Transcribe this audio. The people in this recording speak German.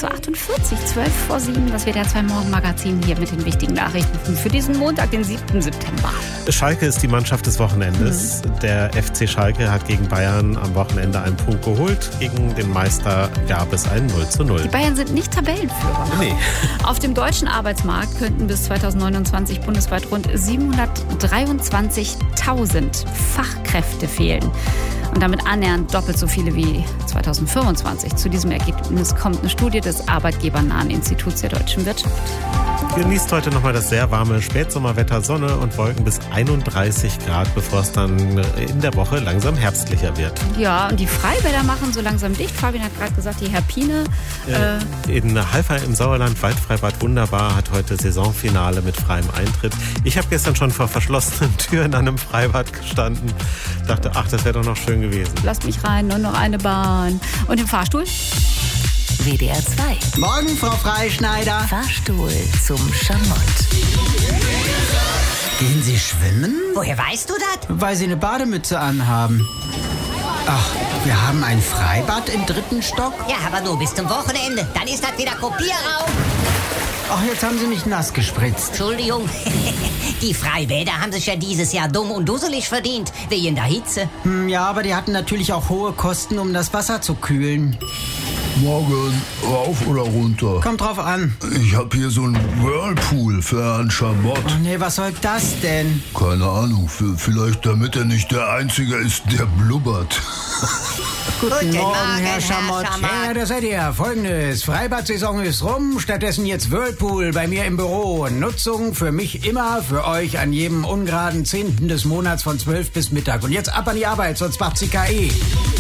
6:48 Uhr, 6:12 vor 7, das WDR 2 Morgenmagazin hier mit den wichtigen Nachrichten für diesen Montag, den 7. September. Schalke ist die Mannschaft des Wochenendes. Der FC Schalke hat gegen Bayern am Wochenende einen Punkt geholt. Gegen den Meister gab es ein 0:0. Die Bayern sind nicht Tabellenführer. Nee. Auf dem deutschen Arbeitsmarkt könnten bis 2029 bundesweit rund 723.000 Fachkräfte fehlen. Und damit annähernd doppelt so viele wie 2025. Zu diesem Ergebnis kommt eine Studie des arbeitgebernahen Instituts der deutschen Wirtschaft. Genießt heute nochmal das sehr warme Spätsommerwetter, Sonne und Wolken bis 31 Grad, bevor es dann in der Woche langsam herbstlicher wird. Ja, und die Freibäder machen so langsam dicht. Fabian hat gerade gesagt, die Herpine. In Halver im Sauerland, Waldfreibad Wunderbar, hat heute Saisonfinale mit freiem Eintritt. Ich habe gestern schon vor verschlossenen Türen an einem Freibad gestanden. Dachte, ach, das wäre doch noch schön gewesen. Lasst mich rein, nur noch eine Bahn. Und im Fahrstuhl? WDR 2. Morgen, Frau Freischneider. Fahrstuhl zum Schamott. Gehen Sie schwimmen? Woher weißt du das? Weil Sie eine Bademütze anhaben. Ach, wir haben ein Freibad im 3. Stock? Ja, aber nur bis zum Wochenende. Dann ist das wieder Kopierraum. Ach, jetzt haben Sie mich nass gespritzt. Entschuldigung. Die Freibäder haben sich ja dieses Jahr dumm und dusselig verdient, wegen der Hitze. Ja, aber die hatten natürlich auch hohe Kosten, um das Wasser zu kühlen. Morgen, rauf oder runter? Kommt drauf an. Ich hab hier so einen Whirlpool für Herrn Schamott. Oh nee, was soll das denn? Keine Ahnung, vielleicht damit er nicht der Einzige ist, der blubbert. Guten Morgen, Herr Schamott. Schamott. Ja, da seid ihr. Folgendes. Freibad-Saison ist rum, stattdessen jetzt Whirlpool bei mir im Büro. Nutzung für mich immer, für euch an jedem ungeraden 10. des Monats von 12 bis Mittag. Und jetzt ab an die Arbeit, sonst macht sie KI.